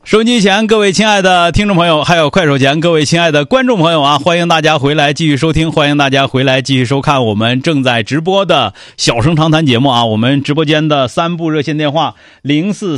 收音机前各位亲爱的听众朋友，还有快手前各位亲爱的观众朋友啊，欢迎大家回来继续收听，欢迎大家回来继续收看我们正在直播的小声长谈节目啊。我们直播间的3部热线电话